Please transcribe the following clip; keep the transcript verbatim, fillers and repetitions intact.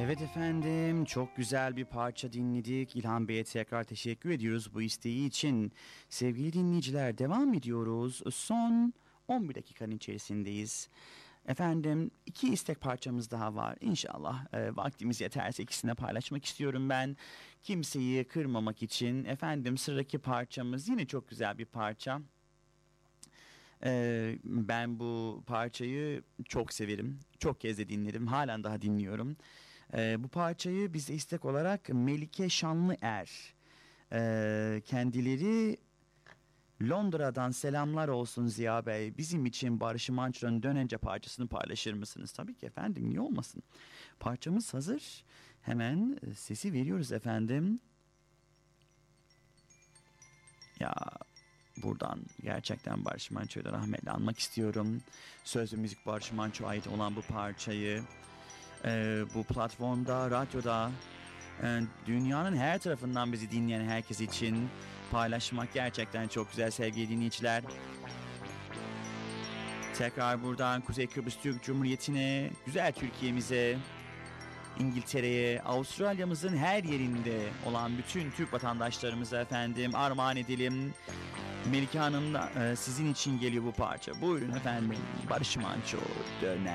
Evet efendim, çok güzel bir parça dinledik. İlhan Bey'e tekrar teşekkür ediyoruz bu isteği için. Sevgili dinleyiciler, devam ediyoruz. Son on bir dakikanın içerisindeyiz. Efendim, iki istek parçamız daha var. İnşallah e, vaktimiz yeterse ikisini paylaşmak istiyorum ben. Kimseyi kırmamak için. Efendim, sıradaki parçamız yine çok güzel bir parça. Ee, ben bu parçayı çok severim. Çok kez de dinledim. Halen daha dinliyorum. Ee, bu parçayı bize istek olarak Melike Şanlıer. Ee, kendileri Londra'dan selamlar olsun Ziya Bey. Bizim için Barış Manço'nun Dönence parçasını paylaşır mısınız? Tabii ki efendim, niye olmasın? Parçamız hazır. Hemen e, sesi veriyoruz efendim. Ya buradan gerçekten Barış Manço'yu da rahmetle anmak istiyorum. Söz ve müzik Barış Manço'ya ait olan bu parçayı e, bu platformda, radyoda, e, dünyanın her tarafından bizi dinleyen herkes için paylaşmak gerçekten çok güzel sevgili dinleyiciler. Tekrar buradan Kuzey Kıbrıs Türk Cumhuriyeti'ne, güzel Türkiye'mize, İngiltere'ye, Avustralya'mızın her yerinde olan bütün Türk vatandaşlarımıza efendim armağan edelim. Melike Hanım da e, sizin için geliyor bu parça. Buyurun efendim, Barış Manço Döner.